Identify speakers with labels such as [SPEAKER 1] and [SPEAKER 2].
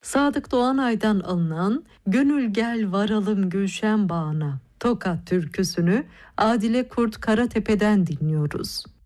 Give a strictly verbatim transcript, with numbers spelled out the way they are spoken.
[SPEAKER 1] Sadık Doğanay'dan alınan "Gönül gel varalım Gülşen Bağı'na" Tokat türküsünü Adile Kurt Karatepe'den dinliyoruz.